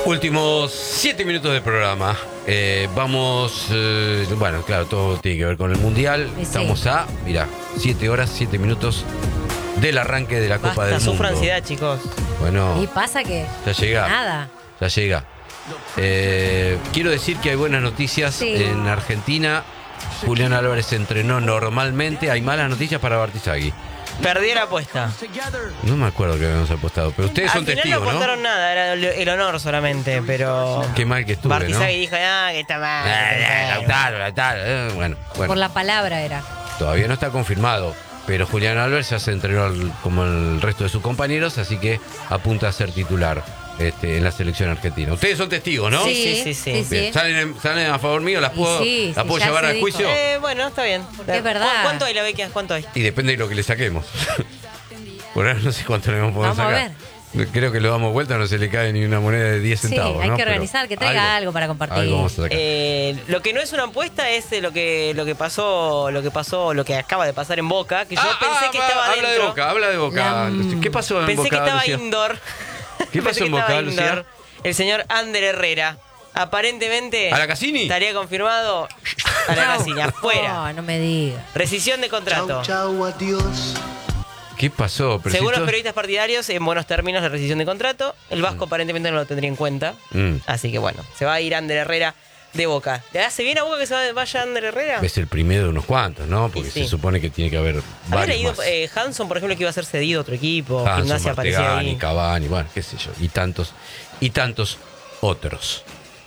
Últimos 7 minutos del programa. Vamos, bueno, claro, todo tiene que ver con el Mundial. Sí. Estamos a, mira, 7 horas, 7 minutos del arranque de la Copa del Mundo. Sufra ansiedad, chicos. Bueno, Y pasa que ya llega. nada. Ya llega. Quiero decir que hay buenas noticias en Argentina. Julián Álvarez entrenó normalmente. Hay malas noticias para Bartizagui. Perdí la apuesta. No me acuerdo que habíamos apostado, pero ustedes son Al final testigos, no ¿no? apostaron nada, era el honor solamente, pero... Qué mal que estuve, ¿no? Bartizagui dijo, que está mal. Lautaro. Bueno, Por la palabra era. todavía no está confirmado, pero Julián Álvarez ya se entrenó como el resto de sus compañeros, así que apunta a ser titular en la selección argentina. Ustedes son testigos, ¿no? Sí. Bien. ¿Salen a favor mío? ¿Las puedo, sí, ¿las puedo ya llevar se al dijo. juicio? Bueno, está bien. Porque es verdad. ¿Cuánto hay la beca? ¿Cuánto hay? Y depende de lo que le saquemos. Por ahora no sé cuánto le vamos a poder Vamos a sacar. Creo que lo damos vuelta, no se le cae ni una moneda de 10 Sí, centavos. hay ¿no? que Pero organizar, que traiga algo para compartir. Algo vamos a sacar. Lo que no es una apuesta es lo que pasó, lo que acaba de pasar en Boca, que yo pensé que estaba habla dentro. habla de Boca. ¿Qué pasó en Pensé Boca, que estaba Lucía? indoor. ¿Qué pasó Pensé en que Boca, estaba Lucía? indoor. El señor Ander Herrera. Aparentemente. ¿A la Cassini? Estaría confirmado a la Cassini, afuera. No, no me digas. Rescisión de contrato. Chau, adiós. ¿Qué pasó? Pero Según si los todo- periodistas partidarios, en buenos términos, la rescisión de contrato. El Vasco aparentemente no lo tendría en cuenta. Así que bueno, se va a ir Ander Herrera de Boca. ¿Le hace bien a Boca que se vaya Ander Herrera? Es el primero de unos cuantos, ¿no? Porque Y sí. se supone que tiene que haber Había varios leído más. Hanson, por ejemplo, que iba a ser cedido a otro equipo. Hanson, Gimnasia aparecía Martegani, ahí. Cavani, bueno, qué sé yo. Y tantos otros.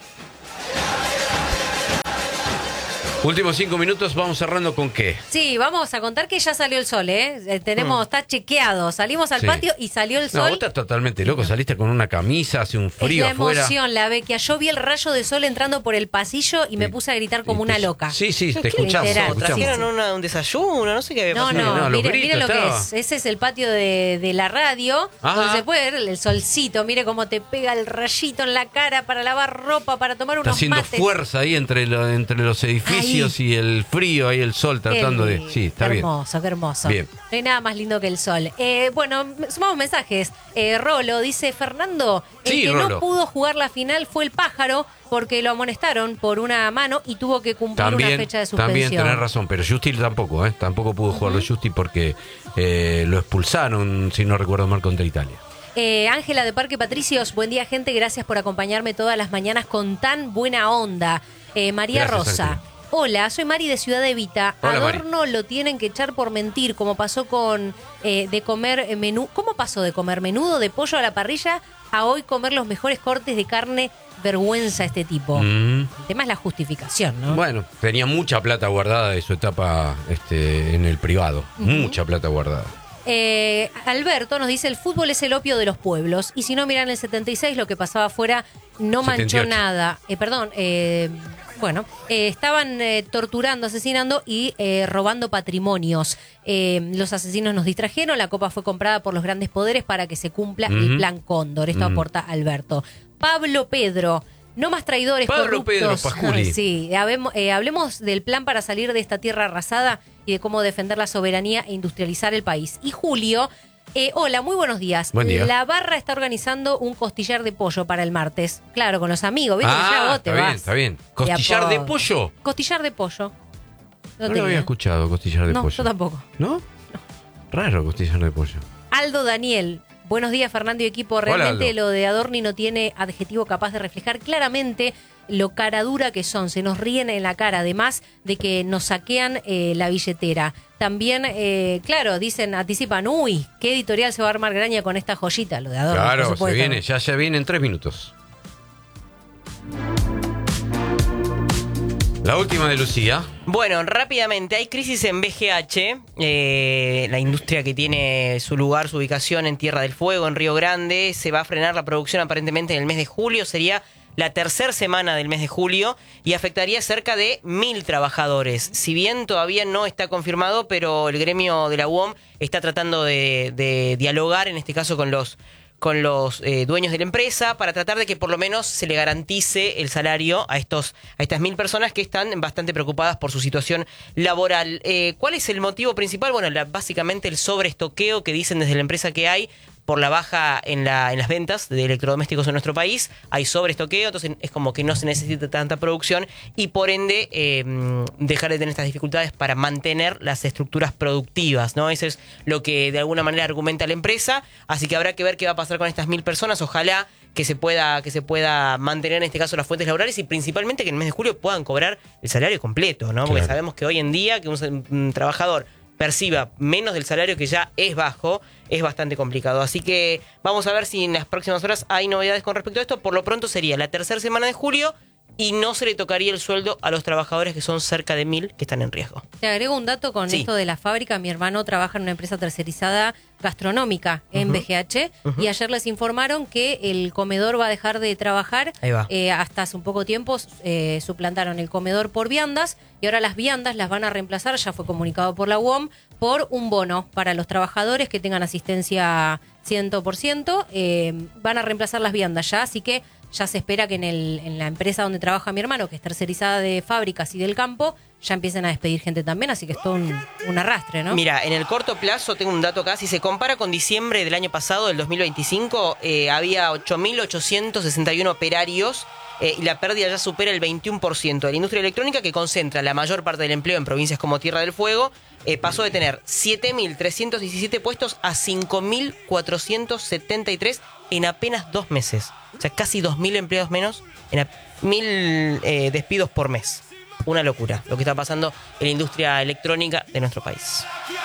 Últimos 5 minutos, vamos cerrando con qué. Sí, vamos a contar que ya salió el sol, ¿eh? Está chequeado. Salimos al Sí. patio y salió el No, sol. vos estás totalmente loco, saliste con una camisa, hace un frío es la afuera. emoción, la Vecchia. Yo vi el rayo de sol entrando por el pasillo y me puse a gritar como una loca. Sí, te ¿Qué escuchamos. literal? te escuchamos. Trajeron un desayuno, no sé qué había No, pasado. no, los mire gritos lo que estaba. es. Ese es el patio de la radio, Ajá. donde se puede ver el solcito. Mire cómo te pega el rayito en la cara para lavar ropa, para tomar Está unos haciendo mates. fuerza ahí entre los edificios y el frío, ahí el sol tratando de... Sí, está qué bien. hermoso, qué hermoso. Bien. No hay nada más lindo que el sol. Bueno, sumamos mensajes. Rolo dice, Fernando, el Sí, que Rolo. no pudo jugar la final fue el pájaro porque lo amonestaron por una mano y tuvo que cumplir una fecha de suspensión. También tenés razón, pero Justi tampoco, tampoco pudo jugarlo Justi porque lo expulsaron, si no recuerdo mal, contra Italia. Ángela de Parque Patricios, buen día gente, gracias por acompañarme todas las mañanas con tan buena onda. María Gracias, Rosa. Ángela. Hola, soy Mari de Ciudad Evita. Hola, Adorno lo tienen que echar por mentir, como pasó con de comer menú. ¿Cómo pasó de comer menudo de pollo a la parrilla a hoy comer los mejores cortes de carne? Vergüenza este tipo. El tema es la justificación, ¿no? Bueno, tenía mucha plata guardada de su etapa en el privado. Mucha plata guardada. Alberto nos dice, el fútbol es el opio de los pueblos. Y si no miran el 76, lo que pasaba afuera no manchó 78. nada. Estaban torturando, asesinando y robando patrimonios. Los asesinos nos distrajeron, la copa fue comprada por los grandes poderes para que se cumpla el plan Cóndor. Esto aporta Alberto. Pablo Pedro, no más traidores Pablo corruptos. Pedro Pasculi. Sí, hablemos del plan para salir de esta tierra arrasada y de cómo defender la soberanía e industrializar el país. Y Julio, hola, muy buenos días. Buen día. La barra está organizando un costillar de pollo para el martes. Claro, con los amigos, ¿viste? Ya vos te vas. Está bien. ¿Costillar de pollo? Costillar de pollo. No lo tenía. había escuchado, costillar de No, pollo. yo tampoco. ¿No? Raro, costillar de pollo. Aldo Daniel, buenos días Fernando y equipo. Hola, Realmente Aldo. lo de Adorni no tiene adjetivo capaz de reflejar claramente lo cara dura que son. Se nos ríen en la cara, además de que nos saquean la billetera. También, claro, anticipan, uy, ¿qué editorial se va a armar graña con esta joyita? Lo de Adorni, por Claro, se supuesto. viene, ya viene en 3 minutos. La última de Lucía. Bueno, rápidamente, hay crisis en BGH, la industria que tiene su lugar, su ubicación en Tierra del Fuego, en Río Grande. Se va a frenar la producción aparentemente en el mes de julio, sería la tercera semana del mes de julio y afectaría cerca de 1.000 trabajadores. Si bien todavía no está confirmado, pero el gremio de la UOM está tratando de dialogar, en este caso con los dueños de la empresa, para tratar de que por lo menos se le garantice el salario a estas 1.000 personas que están bastante preocupadas por su situación laboral. ¿Cuál es el motivo principal? Bueno, básicamente el sobreestoqueo que dicen desde la empresa que hay por la baja en las ventas de electrodomésticos en nuestro país, hay sobreestoqueo, entonces es como que no se necesita tanta producción y por ende dejar de tener estas dificultades para mantener las estructuras productivas, ¿no? Eso es lo que de alguna manera argumenta la empresa, así que habrá que ver qué va a pasar con estas 1.000 personas, ojalá que se pueda mantener en este caso las fuentes laborales y principalmente que en el mes de julio puedan cobrar el salario completo, ¿no? Porque Claro. sabemos que hoy en día que un trabajador perciba menos del salario que ya es bajo, es bastante complicado. Así que vamos a ver si en las próximas horas hay novedades con respecto a esto. Por lo pronto sería la tercera semana de julio y no se le tocaría el sueldo a los trabajadores que son cerca de 1.000 que están en riesgo. Te agrego un dato con Sí. esto de la fábrica. Mi hermano trabaja en una empresa tercerizada gastronómica en BGH y ayer les informaron que el comedor va a dejar de trabajar. Ahí va. Hasta hace un poco tiempo suplantaron el comedor por viandas y ahora las viandas las van a reemplazar, ya fue comunicado por la UOM, por un bono para los trabajadores que tengan asistencia 100%. Van a reemplazar las viandas ya, así que ya se espera que en la empresa donde trabaja mi hermano, que es tercerizada de fábricas y del campo, ya empiecen a despedir gente también, así que es todo un arrastre, ¿no? Mira, en el corto plazo, tengo un dato acá, si se compara con diciembre del año pasado, del 2025, había 8.861 operarios y la pérdida ya supera el 21%. De la industria electrónica, que concentra la mayor parte del empleo en provincias como Tierra del Fuego, pasó de tener 7.317 puestos a 5.473 en apenas 2 meses. O sea, casi 2.000 empleados menos, en 1.000 despidos por mes. Una locura lo que está pasando en la industria electrónica de nuestro país.